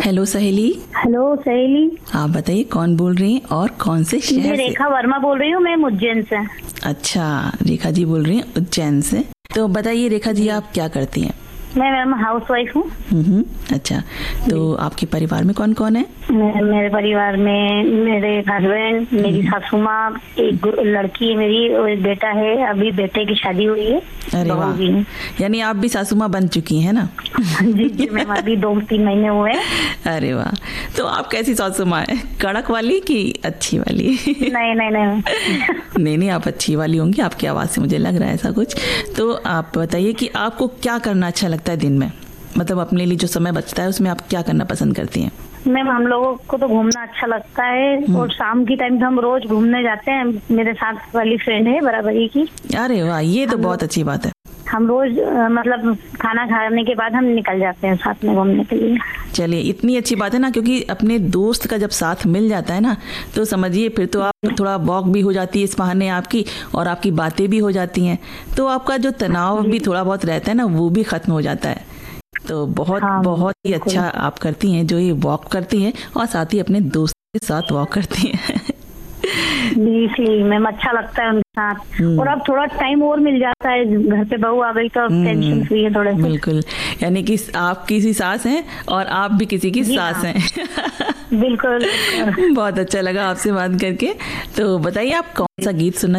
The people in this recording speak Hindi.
हेलो सहेली। हेलो सहेली। आप बताइए कौन बोल रही हैं और कौन से शहर से? रेखा वर्मा बोल रही हूँ, मैं उज्जैन से। अच्छा, रेखा जी बोल रही हैं उज्जैन से। तो बताइए रेखा जी, आप क्या करती हैं? मैं मैम हाउस वाइफ हूँ। अच्छा, तो आपके परिवार में कौन कौन है? मेरे परिवार में मेरे हस्बैंड, मेरी सासू माँ, एक लड़की है मेरी और एक बेटा है। अभी बेटे की शादी हुई है। अरे वाह, यानी आप भी सासू माँ बन चुकी हैं ना? जी मैम, अभी 2-3 महीने हुए हैं। अरे वाह, तो आप कैसी सासू माँ है? कड़क वाली कि अच्छी वाली? नहीं नहीं, आप अच्छी वाली होंगी, आपकी आवाज़ से मुझे लग रहा है ऐसा कुछ। तो आप बताइए कि आपको क्या करना अच्छा लगता है दिन में, मतलब अपने लिए जो समय बचता है उसमें आप क्या करना पसंद करती हैं? मैम हम लोगों को तो घूमना अच्छा लगता है और शाम की टाइम हम रोज घूमने जाते हैं। मेरे साथ वाली फ्रेंड है बराबरी की। अरे वाह, ये तो बहुत अच्छी बात है। हम रोज मतलब खाना खाने के बाद हम निकल जाते हैं साथ में घूमने के लिए। चलिए, इतनी अच्छी बात है ना, क्योंकि अपने दोस्त का जब साथ मिल जाता है ना, तो समझिए फिर तो आप थोड़ा वॉक भी हो जाती है इस बहाने आपकी, और आपकी बातें भी हो जाती हैं, तो आपका जो तनाव भी थोड़ा बहुत रहता है ना, वो भी खत्म हो जाता है। तो बहुत ही अच्छा आप करती हैं जो ये वॉक करती हैं और साथ ही अपने दोस्त के साथ वॉक करती हैं। जी मैम, अच्छा लगता है उनके साथ। और अब थोड़ा टाइम और मिल जाता है, घर पे बहू आ गई तो अब टेंशन फ्री है थोड़े से। बिल्कुल, यानी कि आप किसी सास हैं और आप भी किसी की सास हैं। बिल्कुल। बहुत अच्छा लगा आपसे बात करके। तो बताइए आप कौन सा गीत सुनना